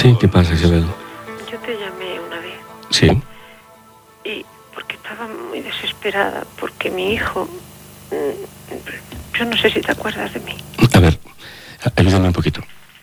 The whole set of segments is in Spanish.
Sí, ¿qué pasa, Isabel? Yo te llamé una vez. Sí. Y porque estaba muy desesperada, porque mi hijo... yo no sé si te acuerdas de mí. A ver, ayúdame un poquito.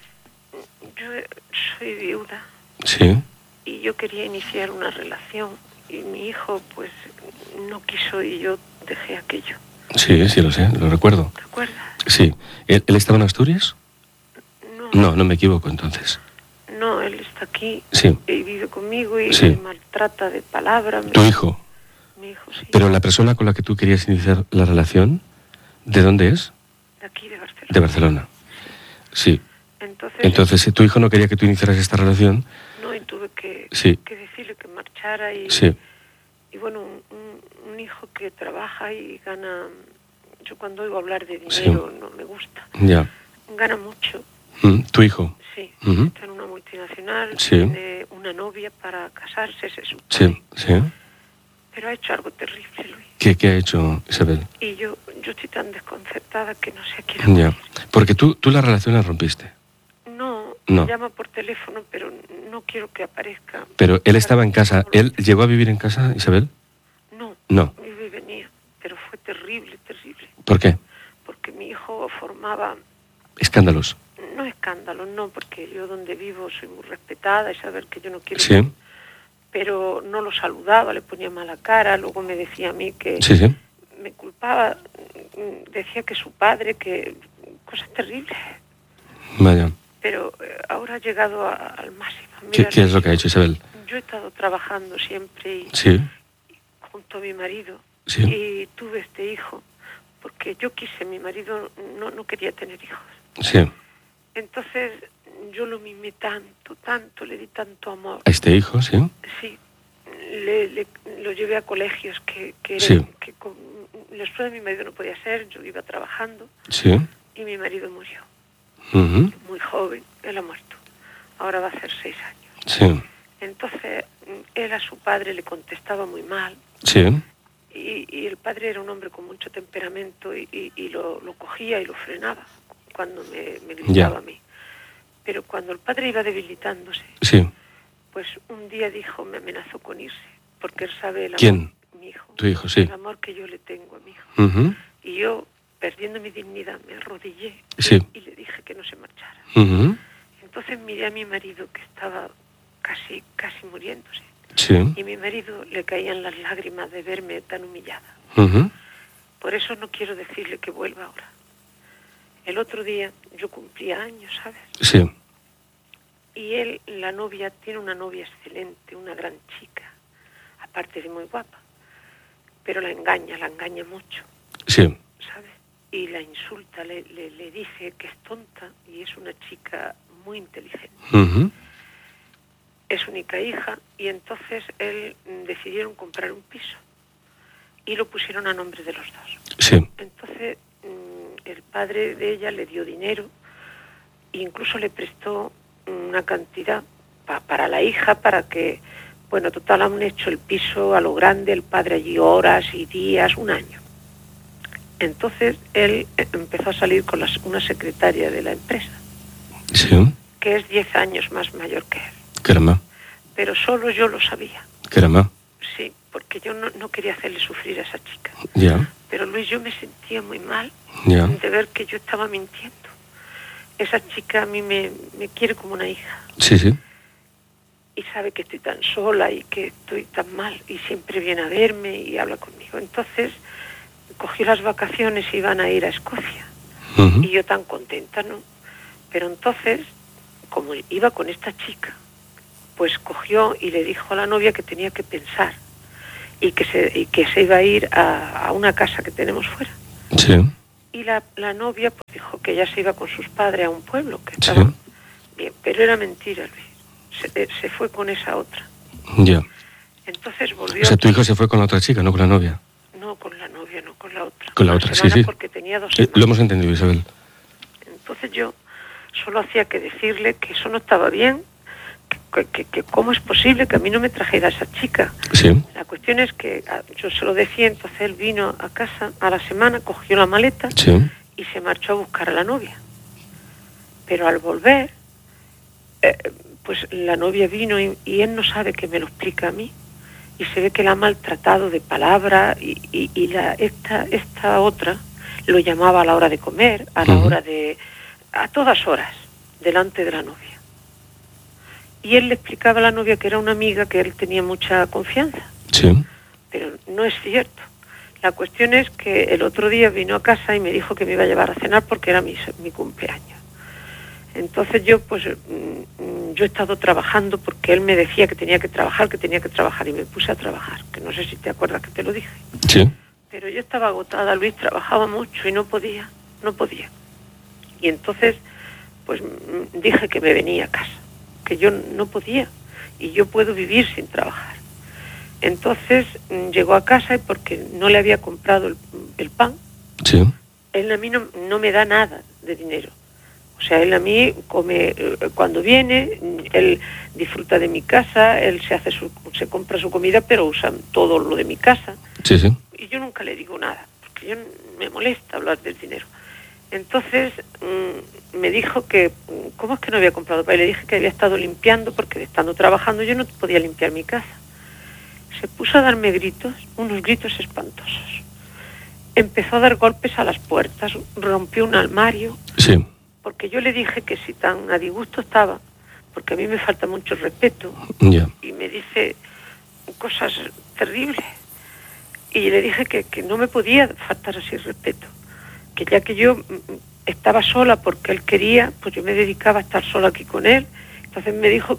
Yo soy viuda. Sí. Y yo quería iniciar una relación. Y mi hijo, pues, no quiso y yo dejé aquello. Sí, sí, lo sé, lo recuerdo. ¿Te acuerdas? Sí. ¿Él estaba en Asturias? No. No me equivoco, entonces. No, él está aquí. Sí. Y vive conmigo y Sí. me maltrata de palabra. ¿Tu hijo? Mi hijo, sí. Pero la persona con la que tú querías iniciar la relación, ¿de dónde es? De aquí, de Barcelona. De Barcelona. Sí. Entonces, si tu hijo no quería que tú iniciaras esta relación... No, y tuve que decirle que marchara y... Sí. Y bueno, un hijo que trabaja y gana... Yo cuando oigo hablar de dinero no me gusta. Ya. Gana mucho. ¿Tu hijo? Sí. Uh-huh. Está en una multinacional, Sí. tiene una novia para casarse, se supone. Sí. Pero ha hecho algo terrible, Luis. ¿Qué ha hecho, Isabel? Y yo estoy tan desconcertada que no sé a quién acudir. Ya. Porque tú la relación la rompiste. No, No. me llama por teléfono, pero no quiero que aparezca. Pero él estaba en casa. ¿Él llegó a vivir en casa, Isabel? No. Vive y venía, pero fue terrible, terrible. ¿Por qué? Porque mi hijo formaba... Escándalos. No escándalos, no, porque yo donde vivo soy muy respetada y saber que yo no quiero... Sí. Pero no lo saludaba, le ponía mala cara, luego me decía a mí que... Sí. Me culpaba, decía que su padre, que... Cosas terribles. Vaya. Pero ahora ha llegado al máximo. Mira, ¿Qué es lo que ha hecho, Isabel? Yo he estado trabajando siempre y junto a mi marido y tuve este hijo porque yo quise, mi marido no quería tener hijos. Sí. Entonces yo lo mimé tanto, le di tanto amor. ¿A este hijo, sí? Sí, lo llevé a colegios que con la escuela de mi marido no podía ser, yo iba trabajando y mi marido murió. Uh-huh. Muy joven, él ha muerto. Ahora va a hacer 6 años. Sí. Entonces, él a su padre le contestaba muy mal. Sí. Y el padre era un hombre con mucho temperamento y lo cogía y lo frenaba cuando me gritaba a mí. Pero cuando el padre iba debilitándose, pues un día dijo, me amenazó con irse, porque él sabe el amor. ¿Quién? Mi hijo. Tu hijo, sí. El amor que yo le tengo a mi hijo. Uh-huh. Y yo, perdiendo mi dignidad, me arrodillé y le dije que no se marchara. Uh-huh. Entonces miré a mi marido que estaba casi muriéndose. Sí. Y a mi marido le caían las lágrimas de verme tan humillada. Uh-huh. Por eso no quiero decirle que vuelva ahora. El otro día yo cumplía años, ¿sabes? Sí. Y él, la novia, tiene una novia excelente, una gran chica, aparte de muy guapa. Pero la engaña mucho. Sí. ¿Sabes? Y la insulta, le dice que es tonta y es una chica muy inteligente. Uh-huh. Es única hija y entonces él decidieron comprar un piso y lo pusieron a nombre de los dos. Sí. Entonces el padre de ella le dio dinero e incluso le prestó una cantidad para la hija para que, bueno, total han hecho el piso a lo grande, el padre allí horas y días, 1 año. Entonces él empezó a salir con una secretaria de la empresa, que es 10 años más mayor que él. Caramba. Pero solo yo lo sabía. Caramba. Sí, porque yo no quería hacerle sufrir a esa chica. Ya. Pero Luis, yo me sentía muy mal de ver que yo estaba mintiendo. Esa chica a mí me quiere como una hija. Sí. Y sabe que estoy tan sola y que estoy tan mal y siempre viene a verme y habla conmigo. Entonces cogió las vacaciones y iban a ir a Escocia. Uh-huh. Y yo tan contenta, ¿no? Pero entonces, como iba con esta chica, pues cogió y le dijo a la novia que tenía que pensar y que se iba a ir a una casa que tenemos fuera. Sí. Y la novia pues dijo que ella se iba con sus padres a un pueblo que estaba bien, pero era mentira, Luis. Se fue con esa otra. Ya. Entonces volvió. O sea, tu hijo se fue con la otra chica, no con la novia. No, con la novia, no con la otra. Con la otra, sí. Porque tenía 2 semanas. Lo hemos entendido, Isabel. Entonces yo solo hacía que decirle que eso no estaba bien, que cómo es posible que a mí no me trajera esa chica. Sí. La cuestión es que yo se lo decía, entonces él vino a casa a la semana, cogió la maleta y se marchó a buscar a la novia. Pero al volver, pues la novia vino y él no sabe que me lo explica a mí. Y se ve que la ha maltratado de palabra y esta otra lo llamaba a la hora de comer, a la hora de... a todas horas, delante de la novia. Y él le explicaba a la novia que era una amiga, que él tenía mucha confianza. Sí. Pero no es cierto. La cuestión es que el otro día vino a casa y me dijo que me iba a llevar a cenar porque era mi cumpleaños. Entonces yo he estado trabajando porque él me decía que tenía que trabajar y me puse a trabajar, que no sé si te acuerdas que te lo dije. Sí. Pero yo estaba agotada, Luis, trabajaba mucho y no podía. Y entonces pues dije que me venía a casa, que yo no podía y yo puedo vivir sin trabajar. Entonces llegó a casa y porque no le había comprado el pan, sí, él a mí no me da nada de dinero. O sea, él a mí come cuando viene, él disfruta de mi casa, él se compra su comida, pero usa todo lo de mi casa. Sí, sí. Y yo nunca le digo nada, porque yo me molesta hablar del dinero. Entonces me dijo que, ¿cómo es que no había comprado pan? Y le dije que había estado limpiando, porque estando trabajando yo no podía limpiar mi casa. Se puso a darme gritos, unos gritos espantosos. Empezó a dar golpes a las puertas, rompió un armario. Sí. Porque yo le dije que si tan a disgusto estaba, porque a mí me falta mucho respeto, y me dice cosas terribles. Y le dije que no me podía faltar así respeto, que ya que yo estaba sola porque él quería, pues yo me dedicaba a estar sola aquí con él. Entonces me dijo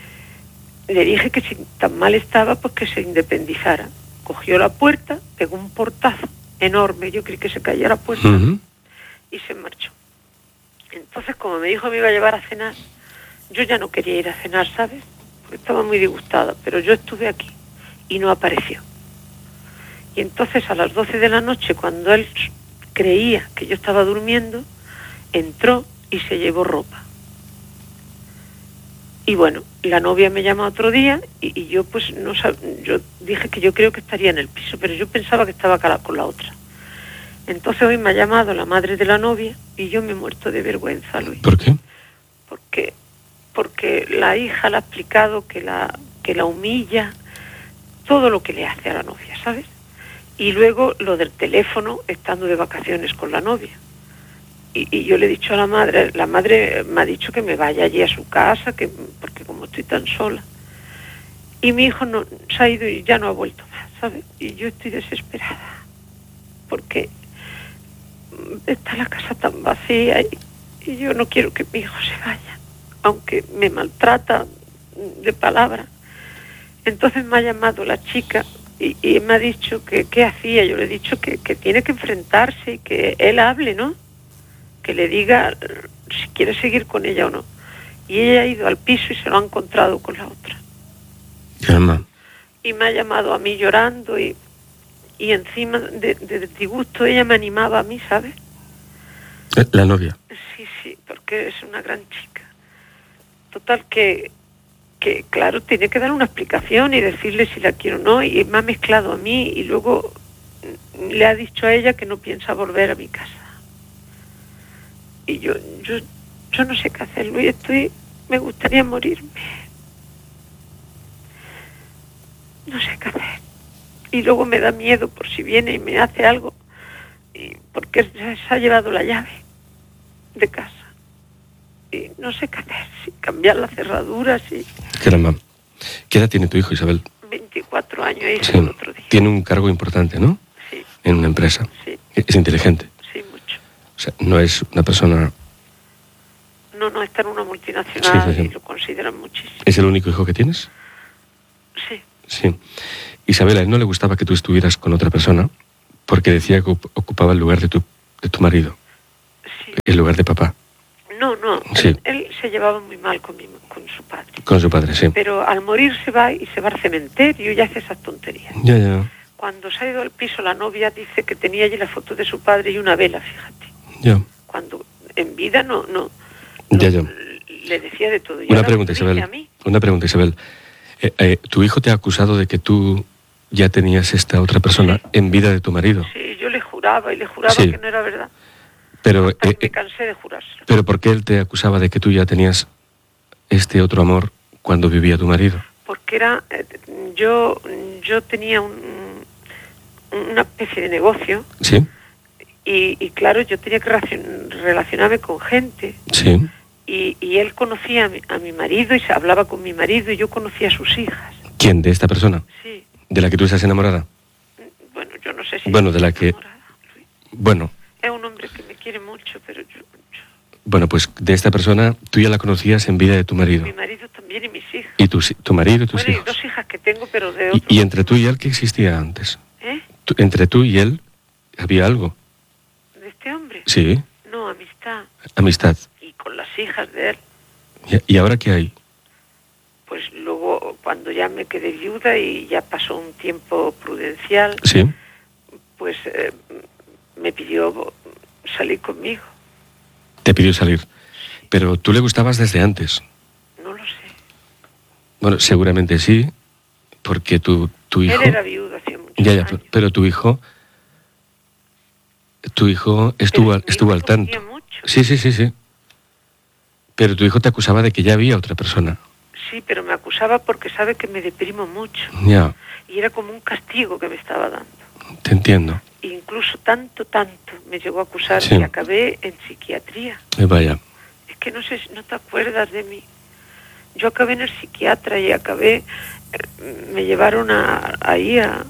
le dije que si tan mal estaba, pues que se independizara. Cogió la puerta, pegó un portazo enorme, yo creí que se caía la puerta, y se marchó. Entonces, como me dijo que me iba a llevar a cenar, yo ya no quería ir a cenar, ¿sabes? Porque estaba muy disgustada, pero yo estuve aquí y no apareció. Y entonces a las 12 de la noche, cuando él creía que yo estaba durmiendo, entró y se llevó ropa. Y bueno, la novia me llama otro día y yo pues no yo dije que yo creo que estaría en el piso, pero yo pensaba que estaba con la otra. Entonces hoy me ha llamado la madre de la novia y yo me he muerto de vergüenza, Luis. ¿Por qué? Porque la hija le ha explicado que la humilla, todo lo que le hace a la novia, ¿sabes? Y luego lo del teléfono, estando de vacaciones con la novia. Y yo le he dicho a la madre me ha dicho que me vaya allí a su casa, porque como estoy tan sola. Y mi hijo se ha ido y ya no ha vuelto más, ¿sabes? Y yo estoy desesperada, porque está la casa tan vacía y yo no quiero que mi hijo se vaya, aunque me maltrata de palabra. Entonces me ha llamado la chica y me ha dicho que qué hacía. Yo le he dicho que tiene que enfrentarse y que él hable, ¿no? Que le diga si quiere seguir con ella o no. Y ella ha ido al piso y se lo ha encontrado con la otra. Calma. Y me ha llamado a mí llorando y encima de disgusto ella me animaba a mí, ¿sabes? La novia. Sí, porque es una gran chica. Total que claro, tiene que dar una explicación y decirle si la quiero o no, y me ha mezclado a mí y luego le ha dicho a ella que no piensa volver a mi casa. Y yo no sé qué hacer, Luis, me gustaría morirme. No sé qué hacer. Y luego me da miedo por si viene y me hace algo, porque se ha llevado la llave de casa. Y no sé qué hacer, si cambiar las cerraduras y... Caramba. ¿Qué edad tiene tu hijo, Isabel? 24 años, sí. El otro día. Tiene un cargo importante, ¿no? Sí. En una empresa. Sí. Es inteligente. Sí, mucho. O sea, no es una persona... No, está en una multinacional sí. Y lo consideran muchísimo. ¿Es el único hijo que tienes? Sí. Sí. Isabel, a él no le gustaba que tú estuvieras con otra persona porque decía que ocupaba el lugar de tu marido. Sí. El lugar de papá. No. Sí. Él se llevaba muy mal con su padre. Con su padre, sí. Pero al morir se va al cementerio y hace esas tonterías. Ya. Cuando se ha ido al piso, la novia dice que tenía allí la foto de su padre y una vela, fíjate. Ya. Cuando en vida no Ya. Le decía de todo. Una pregunta, Isabel. ¿Tu hijo te ha acusado de que tú ya tenías esta otra persona en vida de tu marido? Sí, yo le juraba sí. Que no era verdad. Pero me cansé de jurárselo. ¿Pero por qué él te acusaba de que tú ya tenías este otro amor cuando vivía tu marido? Porque era, yo tenía una especie de negocio. Sí. Y claro, yo tenía que relacionarme con gente. Sí. Y él conocía a mi marido y se hablaba con mi marido y yo conocía a sus hijas. ¿Quién? ¿De esta persona? Sí. ¿De la que tú estás enamorada? Bueno, yo no sé si... Bueno, de la que... Bueno. Es un hombre que me quiere mucho, pero yo... Bueno, pues de esta persona tú ya la conocías en vida de tu marido. Mi marido también y mis hijas. ¿Y tu marido y tus hijos? Y dos hijas que tengo, pero de otro... ¿Y entre tú y él qué existía antes? Entre tú y él había algo. ¿De este hombre? Sí. No, amistad. Amistad. Y con las hijas de él. ¿Y ahora qué hay? Pues luego, cuando ya me quedé viuda y ya pasó un tiempo prudencial, sí, pues me pidió salir conmigo. ¿Te pidió salir? Pero tú le gustabas desde antes. No lo sé. Bueno, seguramente sí, porque tu hijo... Él era viudo hacía muchos años. Pero tu hijo estuvo al tanto. Mucho. Sí. Pero tu hijo te acusaba de que ya había otra persona. Sí, pero me acusaba porque sabe que me deprimo mucho. Ya. Y era como un castigo que me estaba dando. Te entiendo. Incluso tanto, me llegó a acusar sí. Y acabé en psiquiatría. Vaya. Es que no sé, no te acuerdas de mí. Yo acabé en el psiquiatra y acabé... me llevaron ahí a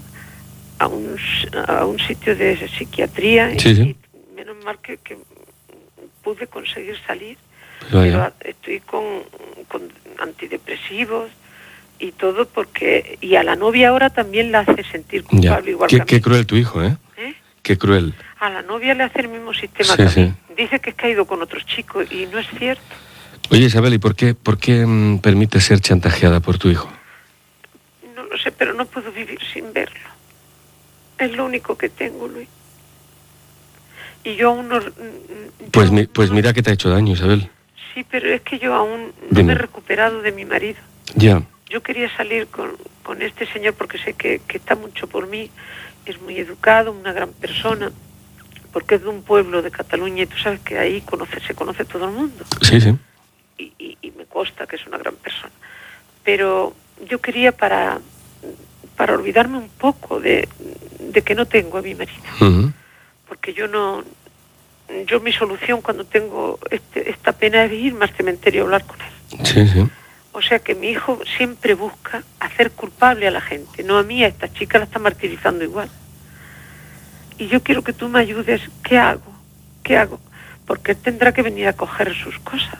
un sitio de psiquiatría. Sí. Y menos mal que pude conseguir salir. Vaya. Pero estoy con antidepresivos y todo porque... Y a la novia ahora también la hace sentir culpable ya. igual que a mí. Qué cruel tu hijo, ¿eh? Qué cruel. A la novia le hace el mismo sistema que a mí. Dice que es que ha ido con otros chicos y no es cierto. Oye, Isabel, ¿y por qué permites ser chantajeada por tu hijo? No lo sé, pero no puedo vivir sin verlo. Es lo único que tengo, Luis. Y yo aún no... Pues mira que te ha hecho daño, Isabel. Sí, pero es que yo aún no me he recuperado de mi marido. Ya. Yo quería salir con este señor porque sé que está mucho por mí. Es muy educado, una gran persona, porque es de un pueblo de Cataluña y tú sabes que ahí se conoce todo el mundo. Sí. Y me consta que es una gran persona. Pero yo quería para olvidarme un poco de que no tengo a mi marido. Uh-huh. Porque yo mi solución cuando tengo esta pena es irme al cementerio a hablar con él. Sí. O sea que mi hijo siempre busca hacer culpable a la gente, no a mí, a esta chica la está martirizando igual. Y yo quiero que tú me ayudes. ¿Qué hago? Porque él tendrá que venir a coger sus cosas.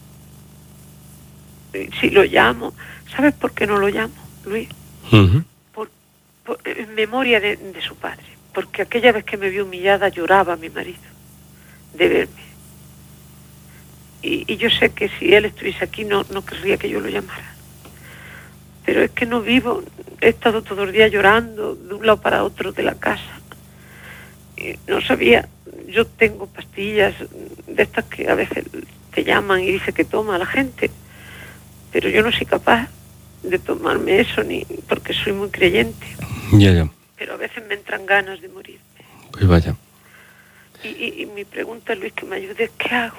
Si lo llamo, ¿sabes por qué no lo llamo, Luis? Uh-huh. En memoria de su padre. Porque aquella vez que me vio humillada lloraba mi marido de verme. Y yo sé que si él estuviese aquí no querría que yo lo llamara. Pero es que no vivo, he estado todo el día llorando de un lado para otro de la casa. Y no sabía, yo tengo pastillas de estas que a veces te llaman y dice que toma a la gente, pero yo no soy capaz de tomarme eso ni porque soy muy creyente. Ya. Pero a veces me entran ganas de morirme. Pues vaya. Y mi pregunta, Luis, que me ayude, ¿qué hago?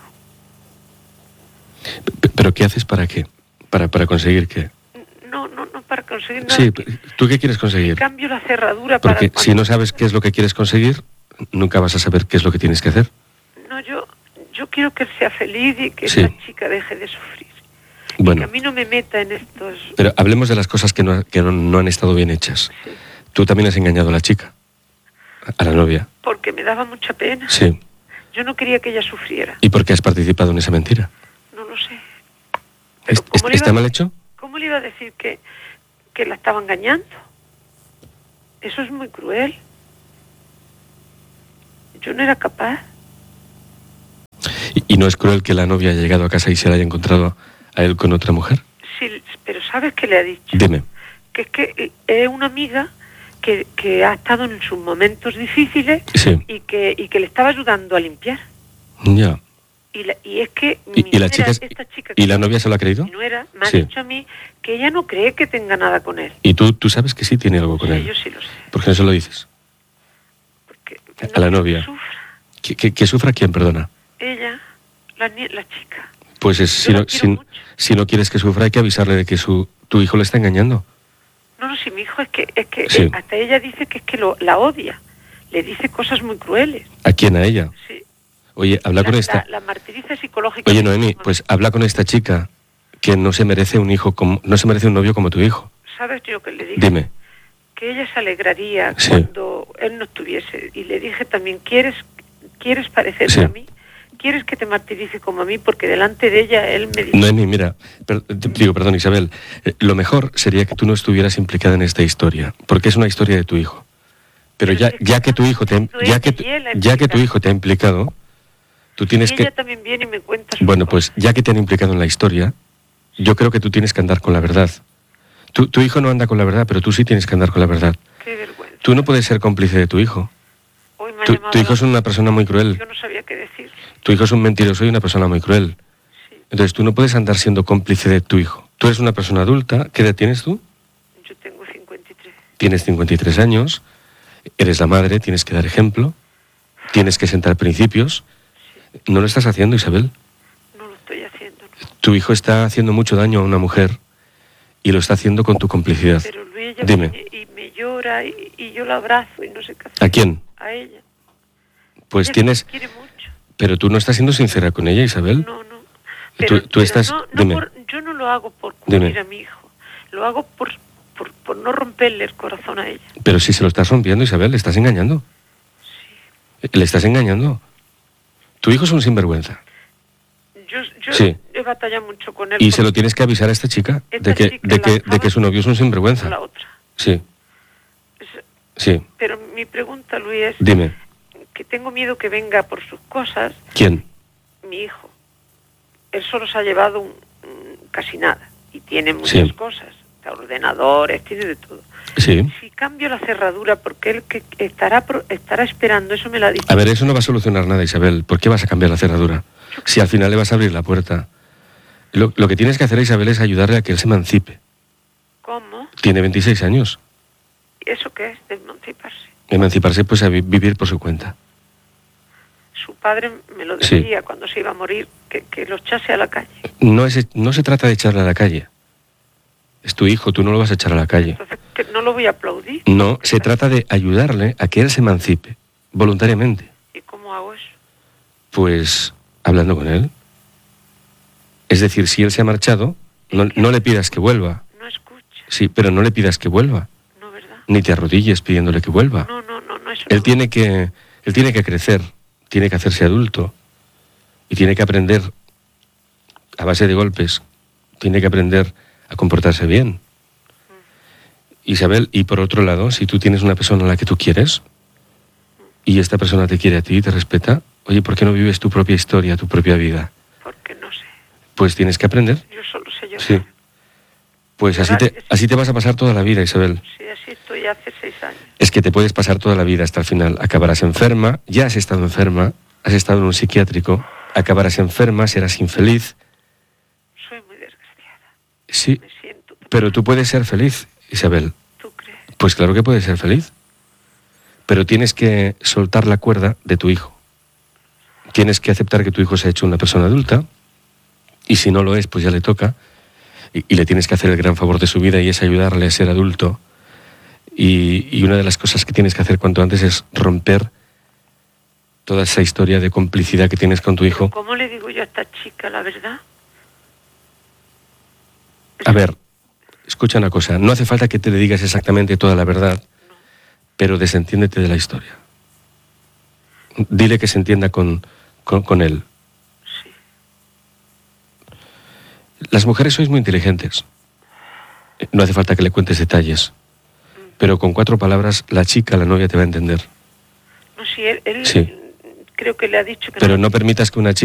¿Pero qué haces para qué? ¿Para conseguir qué? No para conseguir nada. Sí, ¿tú qué quieres conseguir? Cambio la cerradura. Porque si no sabes qué es lo que quieres conseguir, nunca vas a saber qué es lo que tienes que hacer. No, yo quiero que él sea feliz y que esa chica deje de sufrir. Bueno. Y que a mí no me meta en estos... Pero hablemos de las cosas que no han estado bien hechas. Sí. Tú también has engañado a la chica, a la novia. Porque me daba mucha pena. Sí. Yo no quería que ella sufriera. ¿Y por qué has participado en esa mentira? No lo sé. ¿Está mal hecho? ¿Cómo le iba a decir que la estaba engañando? Eso es muy cruel. Yo no era capaz. ¿Y no es cruel que la novia haya llegado a casa y se la haya encontrado a él con otra mujer? Sí, pero ¿sabes qué le ha dicho? Dime. Que es que es una amiga que ha estado en sus momentos difíciles y que le estaba ayudando a limpiar. Ya. Y es que esta chica ¿y la novia se lo ha creído? Mi nuera me ha dicho a mí que ella no cree que tenga nada con él. ¿Y tú sabes que sí tiene algo con él? Yo sí lo sé. ¿Por qué no se lo dices? Porque a la novia. Que sufra. ¿Que sufra quién, perdona? Ella, la chica. Pues si no quieres que sufra, hay que avisarle de que tu hijo le está engañando. No, si mi hijo es que Sí. hasta ella dice que es que la odia. Le dice cosas muy crueles. ¿A quién? ¿A ella? Sí. Oye, habla con esta... La martiriza psicológicamente. Oye, Noemi, pues habla con esta chica que no se merece un hijo no se merece un novio como tu hijo. ¿Sabes yo que le dije? Dime. Que ella se alegraría Sí. cuando él no estuviese. Y le dije también, ¿quieres parecerte Sí. a mí? ¿Quieres que te martirice como a mí? Porque delante de ella él me dijo... Noemi, mira, perdón, Isabel, lo mejor sería que tú no estuvieras implicada en esta historia, porque es una historia de tu hijo. Pero ya que tu hijo te ha implicado, tú tienes que... ella también viene y me cuenta sus Bueno, cosas. pues ya que te han implicado en la historia, yo creo que tú tienes que andar con la verdad. Tu hijo no anda con la verdad, pero tú sí tienes que andar con la verdad. Qué vergüenza. Tú no puedes ser cómplice de tu hijo. Hoy me ha Tu llamado hijo es una persona muy cruel. Yo no sabía qué decir. Tu hijo es un mentiroso y una persona muy cruel. Sí. Entonces tú no puedes andar siendo cómplice de tu hijo. Tú eres una persona adulta. ¿Qué edad tienes tú? Yo tengo 53. Tienes 53 años. Eres la madre, tienes que dar ejemplo. Tienes que sentar principios. No lo estás haciendo, Isabel. No lo estoy haciendo, ¿no? Tu hijo está haciendo mucho daño a una mujer y lo está haciendo con tu complicidad. Pero Luis, ella Dime. viene y me llora y yo la abrazo y no sé qué hacer. ¿A quién? A ella. Pues Ella tienes... me quiere mucho. Pero tú no estás siendo sincera con ella, Isabel. No. Pero, Tú estás... Dime. yo no lo hago por cubrir Dime. a mi hijo. Lo hago por no romperle el corazón a ella. Pero si se lo estás rompiendo, Isabel, le estás engañando. Le estás engañando. Tu hijo es un sinvergüenza. Yo Sí. he batallado mucho con él. Y se lo tienes que avisar a esta chica Esta de chica que su novio es un sinvergüenza. la otra. Sí, Es- sí. Pero mi pregunta, Luis, es Dime, que tengo miedo que venga por sus cosas ¿quién? mi hijo. Él solo se ha llevado casi nada y tiene muchas Sí. cosas, ordenadores, tiene de todo. Sí. Si cambio la cerradura, porque él que estará esperando, eso me lo ha dicho. A ver, eso no va a solucionar nada, Isabel. ¿Por qué vas a cambiar la cerradura? Si al final le vas a abrir la puerta. Lo que tienes que hacer, Isabel, es ayudarle a que él se emancipe. ¿Cómo? Tiene 26 años. ¿Eso qué es? De emanciparse. Emanciparse, pues a vivir por su cuenta. Su padre me lo Sí. decía cuando se iba a morir, que lo echase a la calle. No se trata de echarle a la calle. Es tu hijo, tú no lo vas a echar a la calle. Entonces, que no lo voy a aplaudir. No, se trata de ayudarle a que él se emancipe, voluntariamente. ¿Y cómo hago eso? Pues hablando con él. Es decir, si él se ha marchado, no le pidas que vuelva. No escucha, Sí, pero no le pidas que vuelva. ¿no, verdad? Ni te arrodilles pidiéndole que vuelva. No, eso Él no. tiene que crecer, tiene que hacerse adulto y tiene que aprender a base de golpes, tiene que aprender a comportarse bien. Isabel, y por otro lado, si tú tienes una persona a la que tú quieres y esta persona te quiere a ti y te respeta, oye, ¿por qué no vives tu propia historia, tu propia vida? Porque no sé. Pues tienes que aprender. Yo solo sé llorar. Sí. Pues así te vas a pasar toda la vida, Isabel. Sí, así estoy hace 6 años. Es que te puedes pasar toda la vida hasta el final. Acabarás enferma, ya has estado enferma, has estado en un psiquiátrico, acabarás enferma, serás infeliz. Soy muy desgraciada. Sí, Me siento... pero tú puedes ser feliz, Isabel. ¿Tú crees? Pues claro que puedes ser feliz. Pero tienes que soltar la cuerda de tu hijo. Tienes que aceptar que tu hijo se ha hecho una persona adulta y si no lo es, pues ya le toca y le tienes que hacer el gran favor de su vida y es ayudarle a ser adulto. Y una de las cosas que tienes que hacer cuanto antes es romper toda esa historia de complicidad que tienes con tu hijo. ¿Cómo le digo yo a esta chica la verdad? A ver, escucha una cosa, no hace falta que te le digas exactamente toda la verdad, pero desentiéndete de la historia. Dile que se entienda con él. Sí. Las mujeres sois muy inteligentes. No hace falta que le cuentes detalles. Pero con 4 palabras la chica, la novia, te va a entender. No, sí, él Sí. creo que le ha dicho que Pero no permitas que una chica